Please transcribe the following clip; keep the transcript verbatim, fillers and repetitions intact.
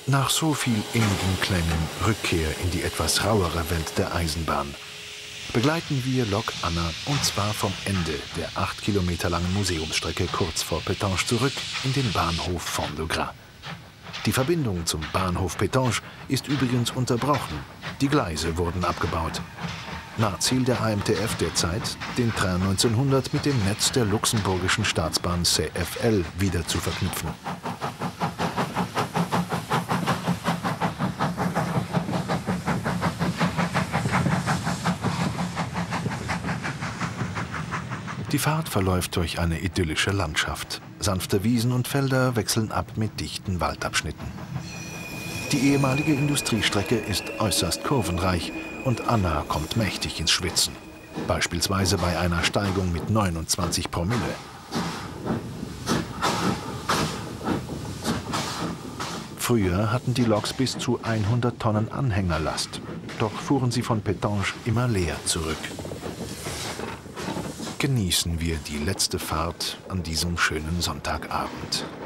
Nach so viel innigen Klängen Rückkehr in die etwas rauere Welt der Eisenbahn. Begleiten wir Lok Anna und zwar vom Ende der acht Kilometer langen Museumsstrecke kurz vor Pétange zurück in den Bahnhof Fond-de-Gras. Die Verbindung zum Bahnhof Pétange ist übrigens unterbrochen. Die Gleise wurden abgebaut. Nachziel der A M T F derzeit, den Train neunzehnhundert mit dem Netz der luxemburgischen Staatsbahn C F L wieder zu verknüpfen. Die Fahrt verläuft durch eine idyllische Landschaft. Sanfte Wiesen und Felder wechseln ab mit dichten Waldabschnitten. Die ehemalige Industriestrecke ist äußerst kurvenreich und Anna kommt mächtig ins Schwitzen. Beispielsweise bei einer Steigung mit neunundzwanzig Promille. Früher hatten die Loks bis zu hundert Tonnen Anhängerlast. Doch fuhren sie von Pétange immer leer zurück. Genießen wir die letzte Fahrt an diesem schönen Sonntagabend.